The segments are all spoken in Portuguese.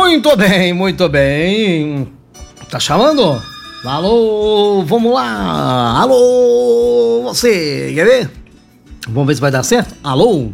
Muito bem, muito bem. Tá chamando? Alô, vamos lá. Alô, você, quer ver? Vamos ver se vai dar certo. Alô?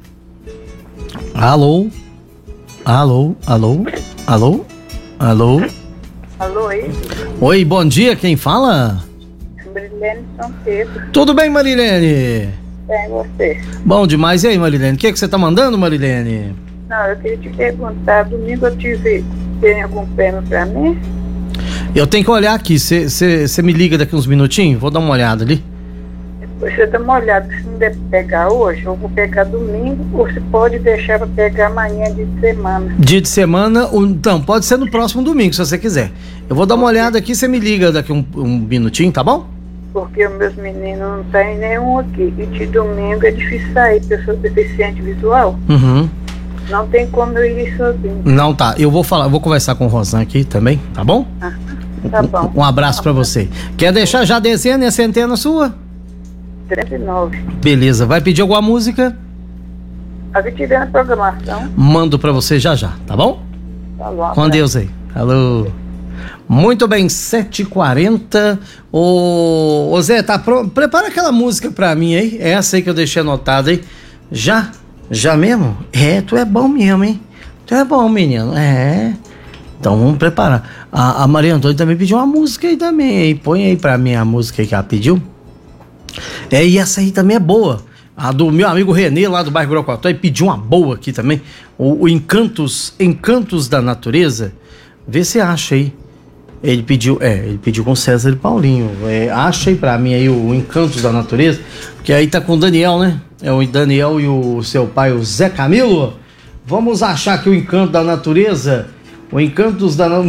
Alô? Alô? Alô? Alô? Alô? Alô, aí? Oi, bom dia, quem fala? Marilene São Pedro. Tudo bem, Marilene? Bem, você? Bom demais. E aí, Marilene, o que você tá mandando, Marilene? Não, eu queria te perguntar, domingo tem algum prêmio pra mim? Eu tenho que olhar aqui, você me liga daqui uns minutinhos? Vou dar uma olhada ali. Depois você dá uma olhada, se não der pegar hoje, eu vou pegar domingo, ou se pode deixar pra pegar amanhã de semana. Dia de semana, então, pode ser no próximo domingo, se você quiser. Eu vou dar uma olhada aqui, você me liga daqui um minutinho, tá bom? Porque os meus meninos não tem nenhum aqui, e de domingo é difícil sair, pessoa deficiente visual. Uhum. Não tem como eu ir sozinho. Não, tá. Eu vou conversar com o Rosan aqui também, tá bom? Tá bom. Um abraço pra você. Quer deixar já dezena e a centena sua? 39. Beleza. Vai pedir alguma música? A que tiver na programação. Mando pra você já, tá bom? Tá bom. Com Deus aí. Alô. Muito bem, 7h40. Ô Zé, tá pronto? Prepara aquela música pra mim aí. Essa aí que eu deixei anotada aí. Já? Já mesmo? Tu é bom mesmo, hein? Tu é bom, menino. Então vamos preparar. A Maria Antônia também pediu uma música aí também, hein? Põe aí pra mim a música aí que ela pediu. E essa aí também é boa. A do meu amigo Renê, lá do bairro Grocotó, ele pediu uma boa aqui também. O Encantos da Natureza. Vê se acha aí. Ele pediu com César e Paulinho. Acha aí pra mim aí o Encantos da Natureza. Porque aí tá com o Daniel, né? É o Daniel e o seu pai, o Zé Camilo. Vamos achar aqui o Encanto da Natureza. O Encantos da Natureza.